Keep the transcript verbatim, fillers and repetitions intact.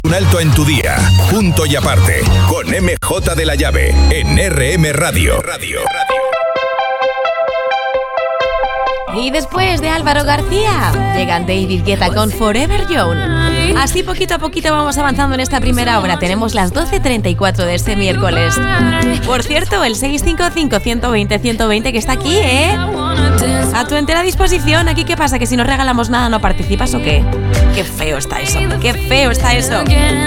Un alto en tu día. Punto y aparte. Con M J de la Llave. En R M Radio. Radio. Y después de Álvaro García, llegan David Guetta con Forever Young. Así poquito a poquito vamos avanzando en esta primera hora. Tenemos las doce treinta y cuatro de este miércoles. Por cierto, el seis cinco cinco, uno dos cero, uno dos cero que está aquí, ¿eh? A tu entera disposición. Aquí, ¿qué pasa? ¿Que si no regalamos nada no participas o qué? Qué feo está eso, qué feo está eso.